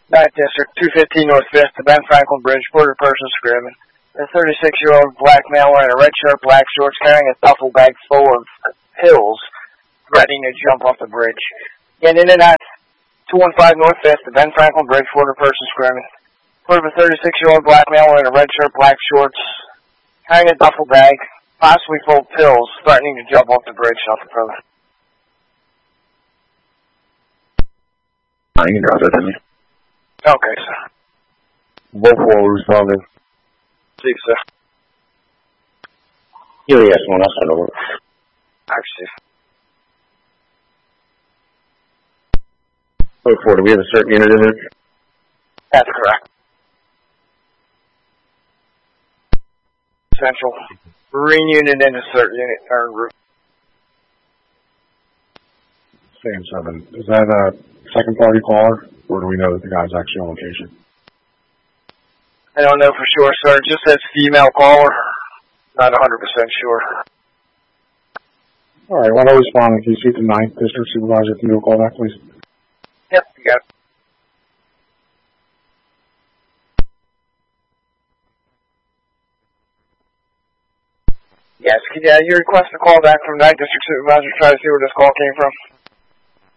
9th District, 215 North 5th, the Ben Franklin Bridge, Porter person screaming. A 36-year-old black male wearing a red shirt, black shorts, carrying a duffel bag full of pills, threatening to jump off the bridge. Getting in and out, 215 North 5th, the Ben Franklin Bridge, Porter person screaming. Report of a 36-year-old black male wearing a red shirt, black shorts, carrying a duffel bag, possibly full of pills, threatening to jump off the bridge, South Dakota. You can drop that to me. Okay, sir. Both were responding. See you, sir. Yes, one, I'll send over. Actually. Look for it. Do we have a certain unit in there? That's correct. Central. Marine unit and a cert unit are group. Sam 7. Is that a second party caller, or do we know that the guy's actually on location? I don't know for sure, sir. It just says female caller. Not 100% sure. All right, when I respond, can you speak to 9th District Supervisor? Can you do a call back, please? Yep, you got it. Yes, can you request a call back from 9th District Supervisor? Try to see where this call came from.